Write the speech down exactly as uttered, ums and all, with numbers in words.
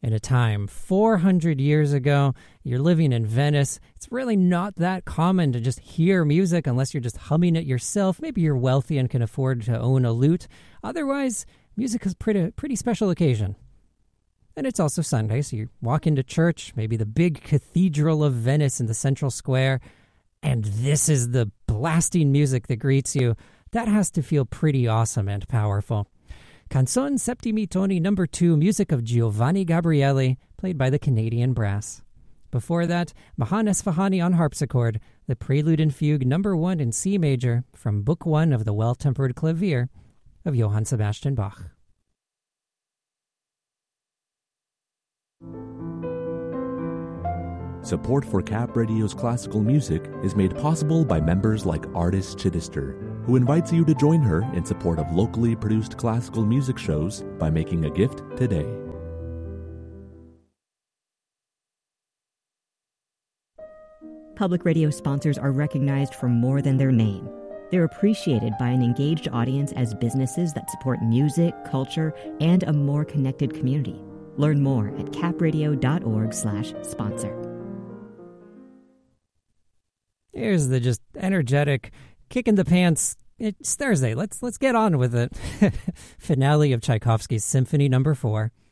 In a time four hundred years ago, you're living in Venice. It's really not that common to just hear music unless you're just humming it yourself. Maybe you're wealthy and can afford to own a lute. Otherwise, music is a pretty, pretty special occasion. And it's also Sunday, so you walk into church, maybe the big Cathedral of Venice in the central square, and this is the blasting music that greets you. That has to feel pretty awesome and powerful. Canzone Settimi Toni number two, music of Giovanni Gabrieli, played by the Canadian Brass. Before that, Mahan Esfahani on harpsichord, the Prelude and Fugue number one in C major from Book One of the Well-Tempered Clavier of Johann Sebastian Bach. Support for Cap Radio's classical music is made possible by members like Artist Chittister, who invites you to join her in support of locally produced classical music shows by making a gift today. Public radio sponsors are recognized for more than their name. They're appreciated by an engaged audience as businesses that support music, culture, and a more connected community. Learn more at capradio.org slash sponsor. Here's the just energetic, kick in the pants. It's Thursday. Let's let's get on with it. Finale of Tchaikovsky's Symphony Number Four.